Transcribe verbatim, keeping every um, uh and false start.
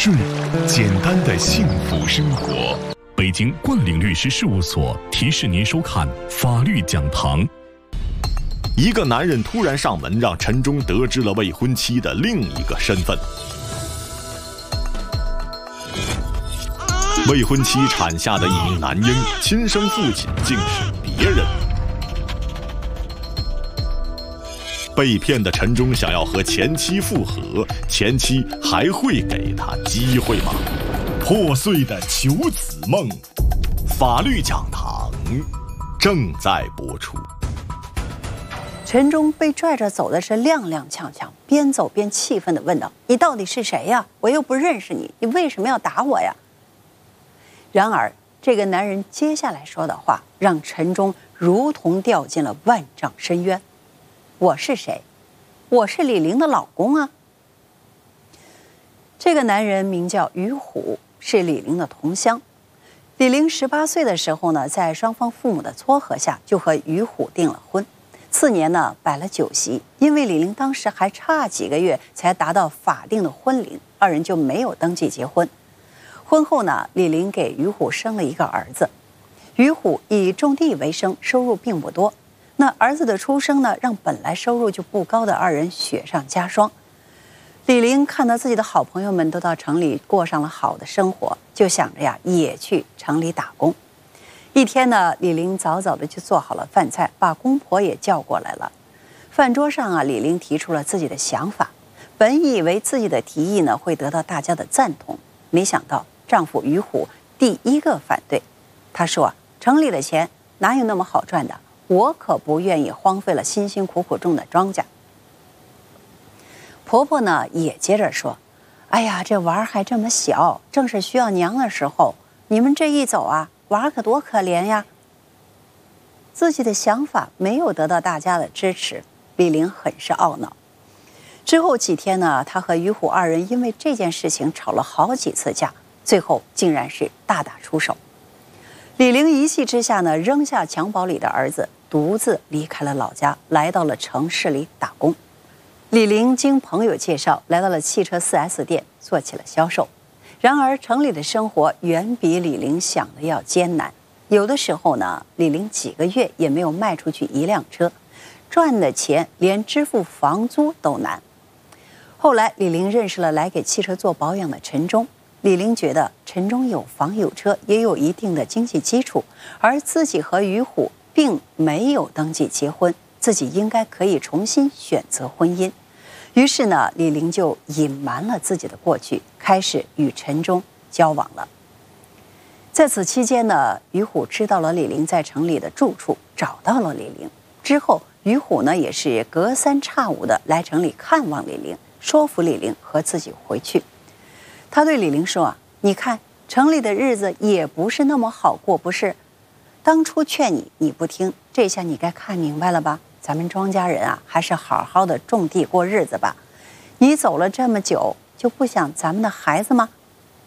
顺，简单的幸福生活。北京冠岭律师事务所提示您收看法律讲堂。 一个男人突然上门，让陈忠得知了未婚妻的另一个身份。未婚妻产下的一名男婴，亲生父亲竟是别人。被骗的陈忠想要和前妻复合，前妻还会给他机会吗？破碎的求子梦，法律讲堂正在播出。 陈忠被拽着走的是踉踉跄跄，边走边气愤地问道：“你到底是谁呀？我又不认识你，你为什么要打我呀？”然而，这个男人接下来说的话，让陈忠如同掉进了万丈深渊。我是谁？我是李玲的老公啊！这个男人名叫于虎，是李玲的同乡。李玲十八岁的时候呢，在双方父母的撮合下，就和于虎订了婚。次年呢，摆了酒席，因为李玲当时还差几个月才达到法定的婚龄，二人就没有登记结婚。婚后呢，李玲给于虎生了一个儿子。于虎以种地为生，收入并不多。那儿子的出生呢，让本来收入就不高的二人雪上加霜。李玲看到自己的好朋友们都到城里过上了好的生活，就想着呀，也去城里打工。一天呢，李玲早早的就做好了饭菜，把公婆也叫过来了。饭桌上啊，李玲提出了自己的想法。本以为自己的提议呢会得到大家的赞同，没想到丈夫于虎第一个反对。他说：“城里的钱哪有那么好赚的？我可不愿意荒废了辛辛苦苦种的庄稼。”婆婆呢也接着说：“哎呀，这娃儿还这么小，正是需要娘的时候，你们这一走啊，娃儿可多可怜呀。”自己的想法没有得到大家的支持，李玲很是懊恼。之后几天呢，她和于虎二人因为这件事情吵了好几次架，最后竟然是大打出手。李玲一气之下呢，扔下襁褓里的儿子，独自离开了老家，来到了城市里打工。李玲经朋友介绍，来到了汽车 四 S 店做起了销售。然而城里的生活远比李玲想的要艰难，有的时候呢，李玲几个月也没有卖出去一辆车，赚的钱连支付房租都难。后来李玲认识了来给汽车做保养的陈忠。李玲觉得陈忠有房有车，也有一定的经济基础，而自己和于虎并没有登记结婚，自己应该可以重新选择婚姻。于是呢，李玲就隐瞒了自己的过去，开始与陈忠交往了。在此期间呢，于虎知道了李玲在城里的住处，找到了李玲。之后，于虎呢也是隔三差五的来城里看望李玲，说服李玲和自己回去。他对李玲说啊，你看城里的日子也不是那么好过，不是？当初劝你你不听，这下你该看明白了吧？咱们庄稼人啊，还是好好的种地过日子吧。你走了这么久，就不想咱们的孩子吗？